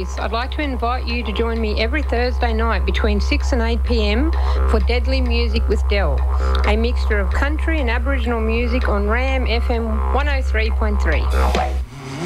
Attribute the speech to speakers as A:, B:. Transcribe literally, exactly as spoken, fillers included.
A: this, I'd like to invite you to join me every Thursday night between six and eight p m for Deadly Music with Del, a mixture of country and Aboriginal music on RAM F M one oh three point three.